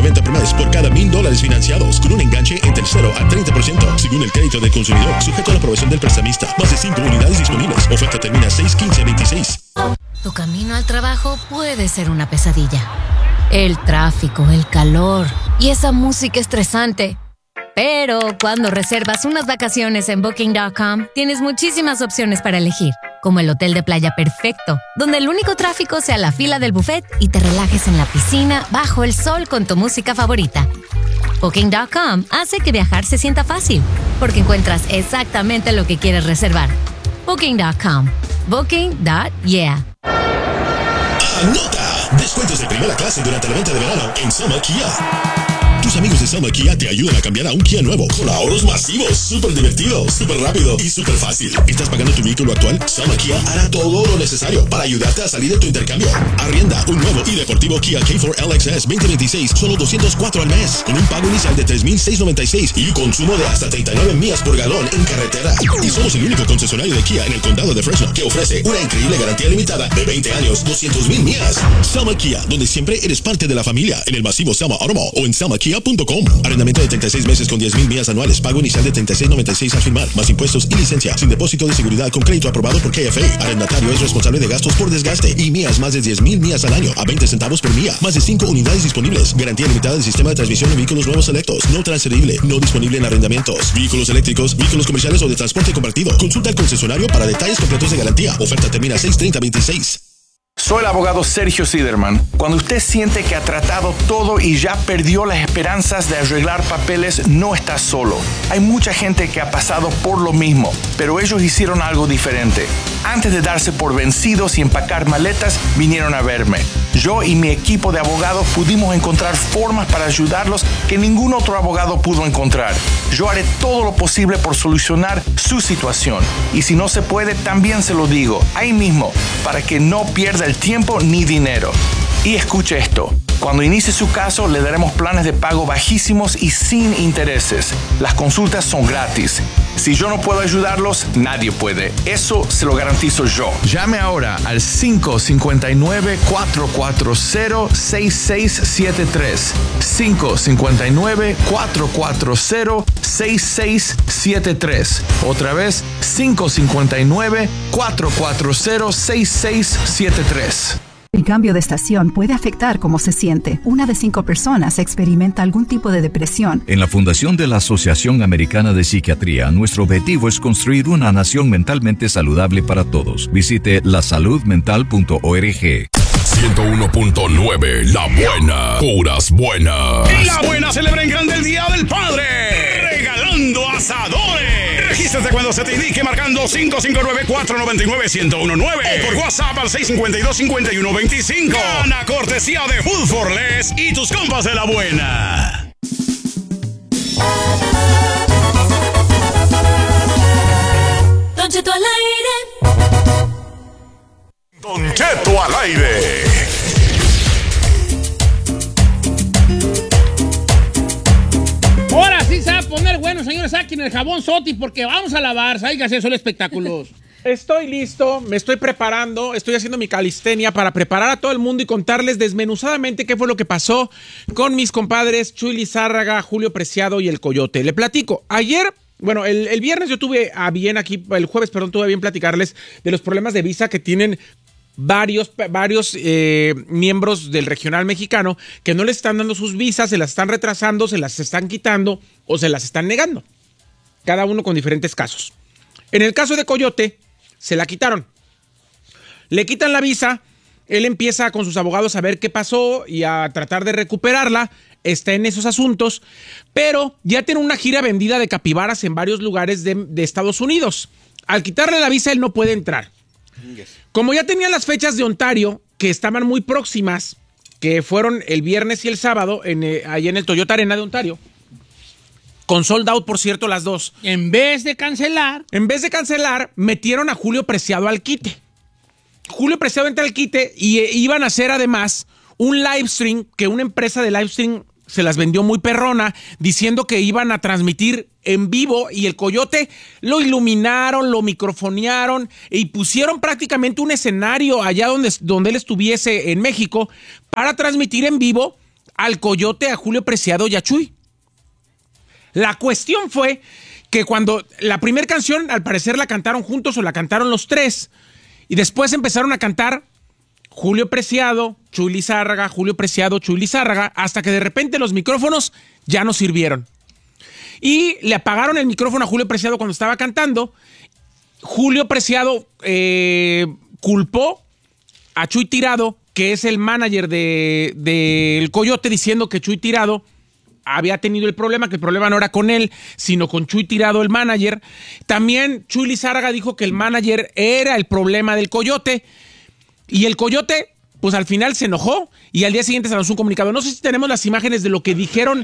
$4.90 por mes por cada $1,000 financiados, con un enganche entre 0 a 30%, según el crédito del consumidor, sujeto a la aprobación del prestamista. Más de 5 unidades disponibles. Oferta termina 6/15/26. Tu camino al trabajo puede ser una pesadilla. El tráfico, el calor y esa música estresante. Pero cuando reservas unas vacaciones en Booking.com, tienes muchísimas opciones para elegir, como el hotel de playa perfecto, donde el único tráfico sea la fila del buffet y te relajes en la piscina bajo el sol con tu música favorita. Booking.com hace que viajar se sienta fácil, porque encuentras exactamente lo que quieres reservar. Booking.com. Booking.yeah. ¡Anota! Descuentos de primera clase durante la venta de verano en Sama Kia. Tus amigos de Sama Kia te ayudan a cambiar a un Kia nuevo con ahorros masivos, súper divertido, súper rápido y súper fácil. ¿Estás pagando tu vehículo actual? Sama Kia hará todo lo necesario para ayudarte a salir de tu intercambio. Arrienda un nuevo y deportivo Kia K4 LXS 2026, solo $204 al mes, con un pago inicial de $3,696 y consumo de hasta 39 millas por galón en carretera. Y somos el único concesionario de Kia en el condado de Fresno que ofrece una increíble garantía limitada de 20 años, 200,000 millas. Sama Kia, donde siempre eres parte de la familia, en el masivo Sama Automall o en SamaKia.com. Arrendamiento de 36 meses con 10,000 millas anuales. Pago inicial de $36.96 al firmar, más impuestos y licencia. Sin depósito de seguridad con crédito aprobado por KFA. Arrendatario es responsable de gastos por desgaste y millas más de 10,000 millas al año a 20 centavos por milla. Más de 5 unidades disponibles. Garantía limitada del sistema de transmisión en vehículos nuevos selectos. No transferible. No disponible en arrendamientos. Vehículos eléctricos, vehículos comerciales o de transporte compartido. Consulta al concesionario para detalles completos de garantía. Oferta termina 6/30/26. Soy el abogado Sergio Siderman. Cuando usted siente que ha tratado todo y ya perdió las esperanzas de arreglar papeles, no está solo. Hay mucha gente que ha pasado por lo mismo, pero ellos hicieron algo diferente. Antes de darse por vencidos y empacar maletas, vinieron a verme. Yo y mi equipo de abogados pudimos encontrar formas para ayudarlos que ningún otro abogado pudo encontrar. Yo haré todo lo posible por solucionar su situación. Y si no se puede, también se lo digo, ahí mismo, para que no pierda el tiempo ni dinero. Y escuche esto. Cuando inicie su caso, le daremos planes de pago bajísimos y sin intereses. Las consultas son gratis. Si yo no puedo ayudarlos, nadie puede. Eso se lo garantizo yo. Llame ahora al 559-440-6673. 559-440-6673. Otra vez, 559-440-6673. El cambio de estación puede afectar cómo se siente. 1 de 5 personas experimenta algún tipo de depresión. En la Fundación de la Asociación Americana de Psiquiatría, nuestro objetivo es construir una nación mentalmente saludable para todos. Visite lasaludmental.org. 101.9, La Buena, puras buenas. Y La Buena celebra en grande el Día del Padre, regalando asadores. Regístrate cuando se te indique marcando 559-499-1019 o por WhatsApp al 652-5125. Gana cortesía de Food for Less y tus compas de La Buena. Don Cheto al aire. Don Cheto al aire. Ahora sí se va a poner bueno, señores, aquí en el jabón Soti, porque vamos a lavar. Salgas eso, espectáculos. Estoy listo, me estoy preparando, estoy haciendo mi calistenia para preparar a todo el mundo y contarles desmenuzadamente qué fue lo que pasó con mis compadres Chuy Lizárraga, Julio Preciado y el Coyote. Le platico. Ayer, bueno, el viernes yo tuve a bien aquí, el jueves, perdón, tuve a bien platicarles de los problemas de visa que tienen varios miembros del regional mexicano que no les están dando sus visas, se las están retrasando, se las están quitando o se las están negando. Cada uno con diferentes casos. En el caso de Coyote, se la quitaron. Le quitan la visa, él empieza con sus abogados a ver qué pasó y a tratar de recuperarla, está en esos asuntos, pero ya tiene una gira vendida de capibaras en varios lugares de Estados Unidos. Al quitarle la visa, él no puede entrar. Como ya tenía las fechas de Ontario, que estaban muy próximas, que fueron el viernes y el sábado, ahí en el Toyota Arena de Ontario, con sold out, por cierto, las dos. En vez de cancelar, metieron a Julio Preciado al quite. Julio Preciado entra al quite y iban a hacer además un live stream, que una empresa de live stream se las vendió muy perrona, diciendo que iban a transmitir en vivo, y el Coyote lo iluminaron, lo microfonearon y pusieron prácticamente un escenario allá donde él estuviese en México para transmitir en vivo al Coyote, a Julio Preciado y a Chuy. La cuestión fue que cuando la primera canción, al parecer la cantaron juntos o la cantaron los tres, y después empezaron a cantar Julio Preciado, Chuy Lizárraga, Julio Preciado, Chuy Lizárraga, hasta que de repente los micrófonos ya no sirvieron. Y le apagaron el micrófono a Julio Preciado cuando estaba cantando. Julio Preciado culpó a Chuy Tirado, que es el manager del Coyote, diciendo que Chuy Tirado había tenido el problema, que el problema no era con él, sino con Chuy Tirado, el manager. También Chuy Lizárraga dijo que el manager era el problema del Coyote. Y el Coyote, pues al final se enojó y al día siguiente se lanzó un comunicado. No sé si tenemos las imágenes de lo que dijeron.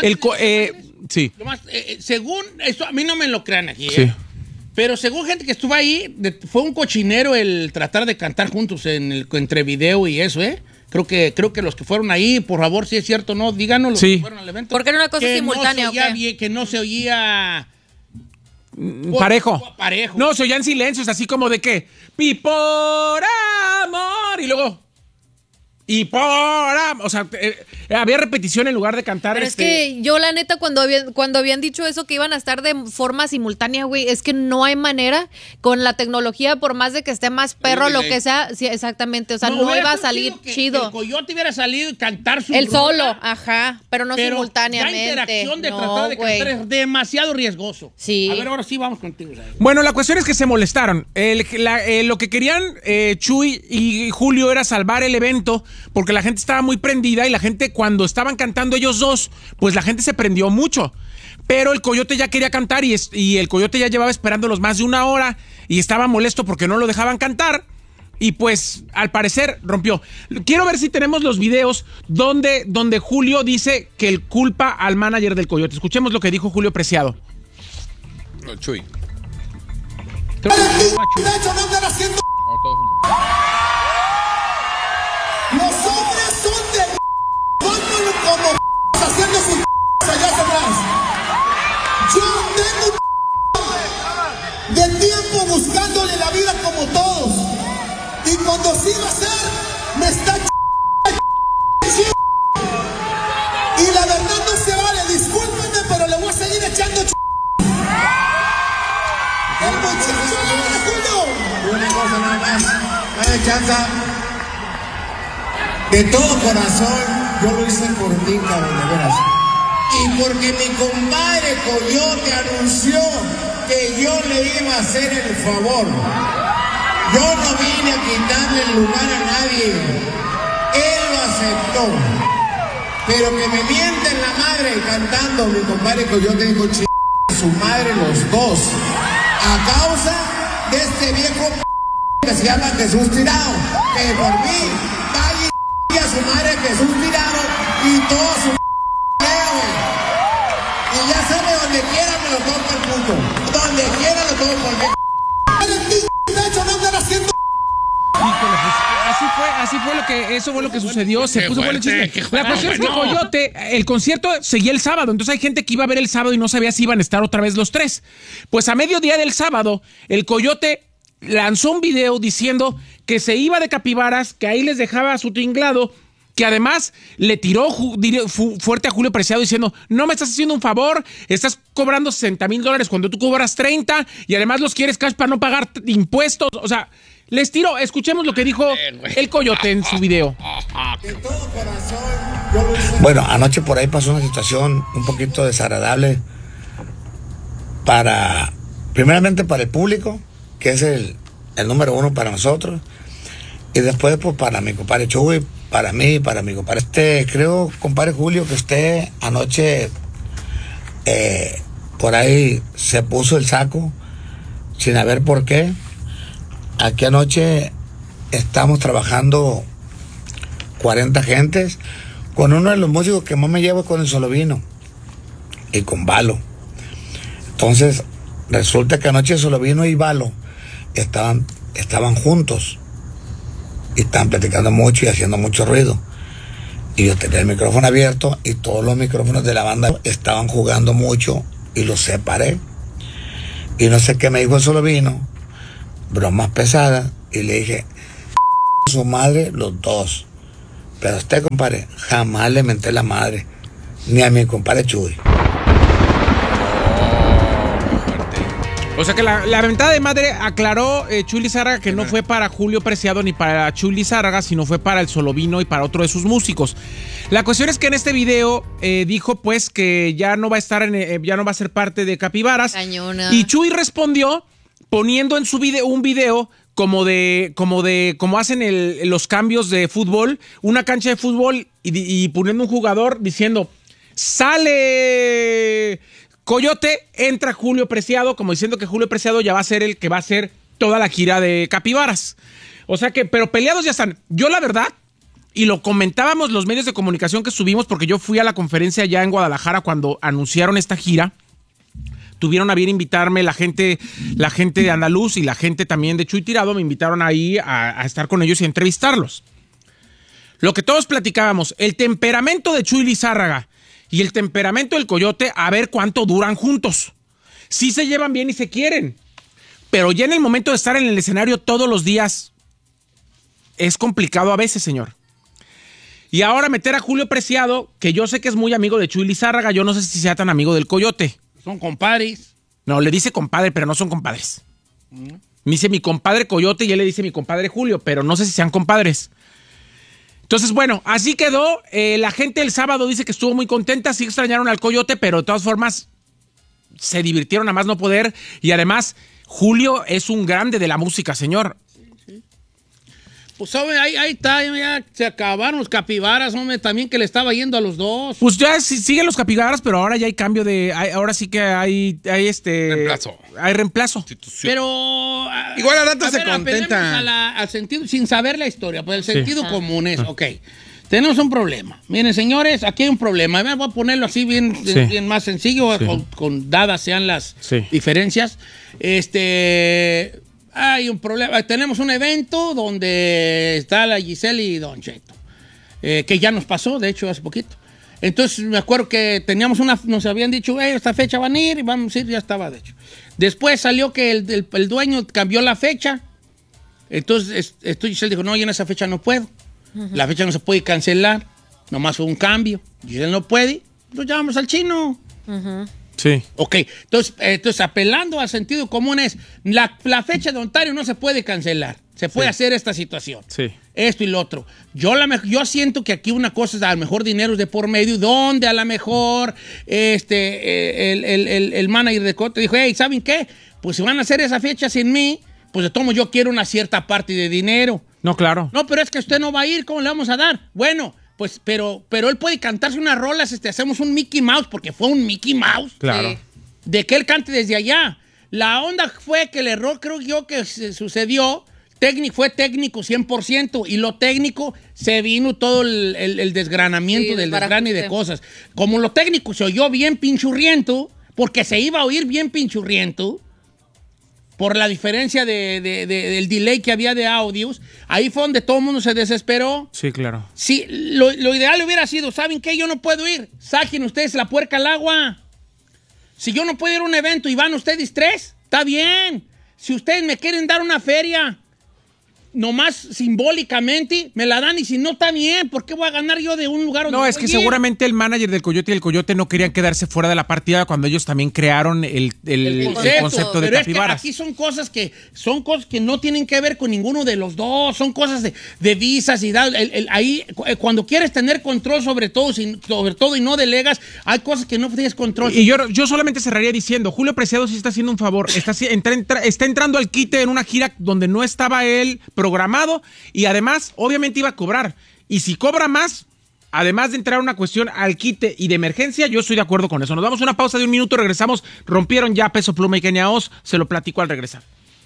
Sí. Nomás, según, esto a mí no me lo crean aquí, Sí. Pero según gente que estuvo ahí, fue un cochinero el tratar de cantar juntos entre video y eso, Creo que los que fueron ahí, por favor, si es cierto o no, díganos los que fueron al evento. Porque era una cosa simultánea, que no se oía parejo. No, se oían silencios, así como de que y por amor, y luego y por amor. O sea, había repetición en lugar de cantar. Pero es que yo, la neta, cuando habían dicho eso, que iban a estar de forma simultánea, güey, es que no hay manera con la tecnología, por más de que esté más perro, lo que sea. Sí, exactamente. O sea, no iba a salir chido. El Coyote hubiera salido y cantar su el rola, solo, ajá, pero no simultáneamente. La interacción de tratar de cantar es demasiado riesgoso. Sí. A ver, ahora sí vamos contigo. ¿Sabes? Bueno, la cuestión es que se molestaron. Lo que querían Chuy y Julio era salvar el evento, porque la gente estaba muy prendida y la gente, cuando estaban cantando ellos dos, pues la gente se prendió mucho. Pero el Coyote ya quería cantar y el Coyote ya llevaba esperándolos más de una hora y estaba molesto porque no lo dejaban cantar. Y pues, al parecer, rompió. Quiero ver si tenemos los videos donde Julio dice que él culpa al manager del Coyote. Escuchemos lo que dijo Julio Preciado. No, Chuy. Los hombres son de como haciendo sus allá atrás. Yo tengo de tiempo buscándole la vida como todos. Y cuando sí va a ser, me está y la verdad no se vale, discúlpenme, pero le voy a seguir echando el muchacho de Julio. Una cosa nada más, dale chance. De todo corazón, yo lo hice por ti, cabrón, de veras. Y porque mi compadre Coyote anunció que yo le iba a hacer el favor. Yo no vine a quitarle el lugar a nadie. Él lo aceptó. Pero que me mienten la madre cantando, mi compadre Coyote dijo, a su madre los dos. A causa de este viejo que se llama Jesús Tirado. Que por mí, vaya a su madre Jesús Tirado y todo su y ya sabe, donde quiera me lo toco el punto, donde quiera lo toco porque eso fue lo que sucedió. Se puso bueno el chiste. La cuestión es que Coyote, el concierto seguía el sábado, entonces hay gente que iba a ver el sábado y no sabía si iban a estar otra vez los tres. Pues a mediodía del sábado, el Coyote lanzó un video diciendo que se iba de Capibaras, que ahí les dejaba su tinglado, que además le tiró fuerte a Julio Preciado diciendo, no me estás haciendo un favor, estás cobrando $60,000 cuando tú cobras 30 y además los quieres cash para no pagar impuestos. O sea, les tiró. Escuchemos lo que dijo el Coyote en su video. Bueno, anoche por ahí pasó una situación un poquito desagradable primeramente para el público, que es el número uno para nosotros, y después pues para mi compadre Chuy, para mí, para mi compadre. Creo, compadre Julio, que usted anoche por ahí se puso el saco sin saber por qué. Aquí anoche estamos trabajando 40 gentes con uno de los músicos que más me llevo, con el Solovino y con Balo. Entonces resulta que anoche Solovino y Balo estaban juntos y estaban platicando mucho y haciendo mucho ruido, y yo tenía el micrófono abierto y todos los micrófonos de la banda estaban jugando mucho y los separé, y no sé qué me dijo el Solovino, bromas pesadas, y le dije su madre los dos, Pero a usted, compadre, jamás le menté la madre. Ni a mi compadre Chuy. O sea que la mentada de madre aclaró Chuy Lizárraga que no fue para Julio Preciado ni para Chuy Lizárraga, sino fue para el Solovino y para otro de sus músicos. La cuestión es que en este video dijo pues que ya no va a estar ya no va a ser parte de Capibaras. Cañona. Y Chuy respondió poniendo en su video un video como hacen los cambios de fútbol, una cancha de fútbol y poniendo un jugador diciendo ¡sale! Coyote, entra Julio Preciado, como diciendo que Julio Preciado ya va a ser el que va a hacer toda la gira de Capibaras. O sea que, pero peleados ya están. Yo la verdad, y lo comentábamos los medios de comunicación que subimos, porque yo fui a la conferencia allá en Guadalajara cuando anunciaron esta gira. Tuvieron a bien invitarme la gente de Andaluz y la gente también de Chuy Tirado, me invitaron ahí a estar con ellos y a entrevistarlos. Lo que todos platicábamos, el temperamento de Chuy Lizárraga y el temperamento del Coyote, a ver cuánto duran juntos. Sí se llevan bien y se quieren, pero ya en el momento de estar en el escenario todos los días es complicado a veces, señor. Y ahora meter a Julio Preciado, que yo sé que es muy amigo de Chuy Lizárraga, yo no sé si sea tan amigo del Coyote. Son compadres. No, le dice compadre, pero no son compadres. Me dice mi compadre Coyote y él le dice mi compadre Julio, pero no sé si sean compadres. Entonces, bueno, así quedó. La gente el sábado dice que estuvo muy contenta, sí extrañaron al Coyote, pero de todas formas se divirtieron a más no poder. Y además, Julio es un grande de la música, señor. Pues, ¿sabe? Ahí está, ya se acabaron los Capibaras, hombre, también que le estaba yendo a los dos. Pues ya siguen los Capibaras, pero ahora ya hay cambio ahora sí que hay reemplazo. Hay reemplazo. Pero igual al rato se contenta. Al sentido, sin saber la historia, pues el sentido común es, ok, tenemos un problema. Miren, señores, aquí hay un problema. Voy a ponerlo así bien más sencillo, con dadas sean las diferencias. Hay un problema. Tenemos un evento donde está la Giselle y Don Cheto, que ya nos pasó, de hecho, hace poquito. Entonces, me acuerdo que teníamos nos habían dicho, esta fecha van a ir y vamos a ir, ya estaba, de hecho. Después salió que el dueño cambió la fecha. Entonces, Giselle dijo, no, yo en esa fecha no puedo. La fecha no se puede cancelar. Nomás fue un cambio. Giselle no puede. Entonces, llamamos al chino. Sí. Ok, entonces apelando al sentido común es, la fecha de Ontario no se puede cancelar, se puede hacer esta situación, esto y lo otro. Yo siento que aquí una cosa es a lo mejor dinero de por medio, donde a lo mejor el manager de Cote dijo, hey, ¿saben qué? Pues si van a hacer esa fecha sin mí, pues de todo modo yo quiero una cierta parte de dinero. No, claro. No, pero es que usted no va a ir, ¿cómo le vamos a dar? Bueno, pues, pero él puede cantarse unas rolas, hacemos un Mickey Mouse, porque fue un Mickey Mouse. Claro. De que él cante desde allá. La onda fue que el error, creo yo, que sucedió, fue técnico 100%, y lo técnico se vino todo el desgranamiento del desgrane de cosas. Como lo técnico se oyó bien pinchurriento, porque se iba a oír bien pinchurriento, por la diferencia del delay que había de audios, ahí fue donde todo el mundo se desesperó. Sí, claro. Sí, lo ideal hubiera sido, ¿saben qué? Yo no puedo ir. Saquen ustedes la puerca al agua. Si yo no puedo ir a un evento y van ustedes tres, está bien. Si ustedes me quieren dar una feria, nomás simbólicamente, me la dan, y si no, está bien. ¿Por qué voy a ganar yo de un lugar donde no, es que seguramente el manager del Coyote y el Coyote no querían quedarse fuera de la partida cuando ellos también crearon el concepto de Capibaras. Es que aquí son cosas que no tienen que ver con ninguno de los dos, son cosas de visas y ahí cuando quieres tener control sobre todo y no delegas, hay cosas que no tienes control. Y yo solamente cerraría diciendo, Julio Preciado sí está haciendo un favor, está entrando al quite en una gira donde no estaba él programado, y además obviamente iba a cobrar, y si cobra más, además de entrar a una cuestión al quite y de emergencia, yo estoy de acuerdo con eso. Nos damos una pausa de 1 minuto, regresamos. Rompieron ya Peso Pluma y Kenia Oz, se lo platico al regresar.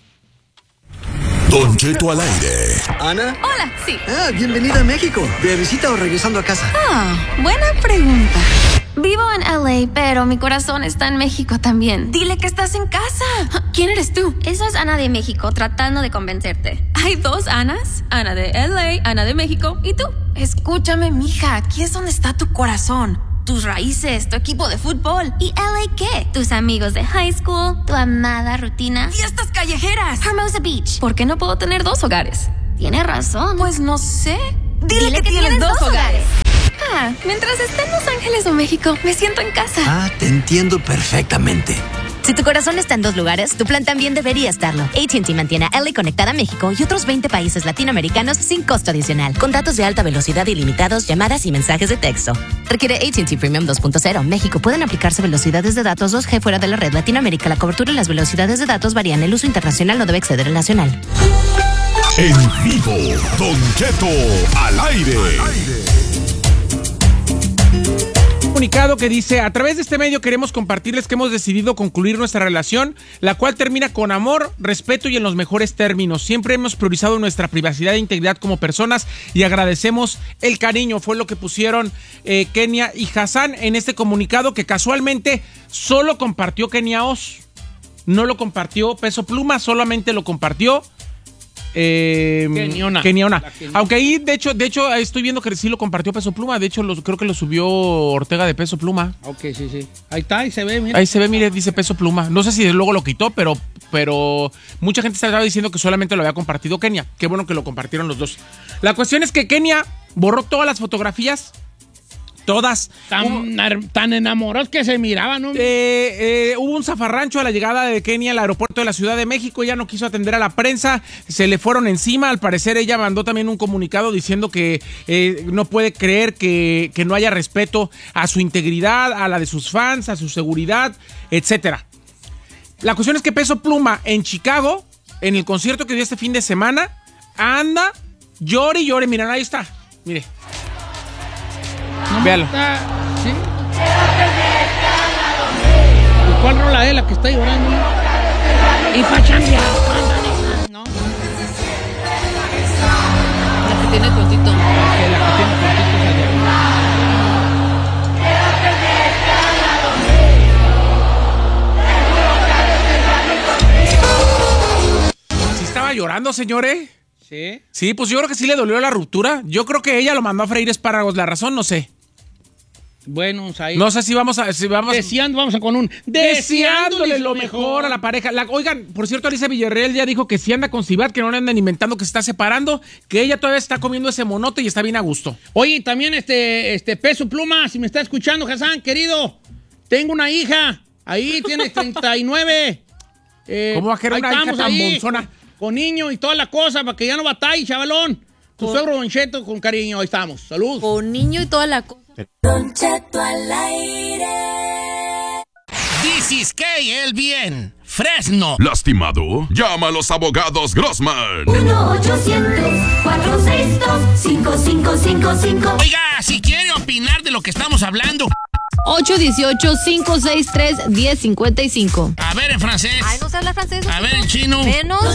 Don Cheto al aire. ¿Ana? Hola, sí. Bienvenida a México. ¿De visita o regresando a casa? Buena pregunta. Vivo en LA, pero mi corazón está en México también. Dile que estás en casa. ¿Quién eres tú? Esa es Ana de México, tratando de convencerte. Hay 2 Anas. Ana de LA, Ana de México. ¿Y tú? Escúchame, mija. Aquí es donde está tu corazón. Tus raíces, tu equipo de fútbol. ¿Y LA qué? Tus amigos de high school, tu amada rutina. ¡Fiestas callejeras! Hermosa Beach. ¿Por qué no puedo tener 2 hogares? Tienes razón. Pues no sé. Dile que tienes dos hogares. Mientras esté en Los Ángeles o México, me siento en casa. Te entiendo perfectamente. Si tu corazón está en dos lugares, tu plan también debería estarlo. AT&T mantiene a LA conectada a México y otros 20 países latinoamericanos sin costo adicional, con datos de alta velocidad ilimitados, llamadas y mensajes de texto. Requiere AT&T Premium 2.0. México. Pueden aplicarse velocidades de datos 2G fuera de la red. Latinoamérica, la cobertura y las velocidades de datos varían. El uso internacional no debe exceder el nacional. En vivo, Don Cheto al aire. Comunicado que dice: a través de este medio queremos compartirles que hemos decidido concluir nuestra relación, la cual termina con amor, respeto y en los mejores términos. Siempre hemos priorizado nuestra privacidad e integridad como personas y agradecemos el cariño. Fue lo que pusieron Kenia y Hassan en este comunicado, que casualmente solo compartió Kenia Oz. No lo compartió Peso Pluma, solamente lo compartió Keniona. Aunque ahí, de hecho, estoy viendo que sí lo compartió Peso Pluma. De hecho, creo que lo subió Ortega de Peso Pluma. Ok, sí. Ahí está, ahí se ve, mira. Ahí se ve, mire, dice Peso Pluma. No sé si luego lo quitó, pero mucha gente estaba diciendo que solamente lo había compartido Kenia. Qué bueno que lo compartieron los dos. La cuestión es que Kenia borró todas las fotografías. Todas. Tan enamorados que se miraban, ¿no? Hubo un zafarrancho a la llegada de Kenia al aeropuerto de la Ciudad de México. Ella no quiso atender a la prensa, se le fueron encima. Al parecer ella mandó también un comunicado diciendo que no puede creer que no haya respeto a su integridad, a la de sus fans, a su seguridad, etcétera. La cuestión es que Peso Pluma en Chicago, en el concierto que dio este fin de semana, anda, llore y llore. Miren, ahí está, mire. No, véalo. ¿Sí? ¿Y cuál rola es la que está llorando? Y pachanguea. No. La que tiene cortito. La que tiene cortito es ¿Sí estaba llorando, señores? ¿Sí? Sí, pues yo creo que sí le dolió la ruptura. Yo creo que ella lo mandó a freír espárragos. La razón, no sé. Bueno, ahí. No sé si vamos a... Vamos con un... Deseándole lo mejor a la pareja. Oigan, por cierto, Alicia Villarreal ya dijo que si anda con Cibat, que no le andan inventando, que se está separando, que ella todavía está comiendo ese monote y está bien a gusto. Oye, también Peso Pluma, si me está escuchando, Hassan, querido, tengo una hija. Ahí tienes 39. ¿Cómo va a querer una hija tan bonzona? Con niño y toda la cosa, para que ya no batalle, chavalón. Tu suegro Don Cheto, con cariño, ahí estamos. Salud. Con niño y toda la cosa. Don Cheto al aire. This is Kay, el bien. Fresno. ¿Lastimado? Llama a los abogados Grossman. 1-800-462-5555. Oiga, si quiere opinar de lo que estamos hablando. 818-563-1055. A ver en francés. Ay, no sé hablar francés. A ver en chino. Menos.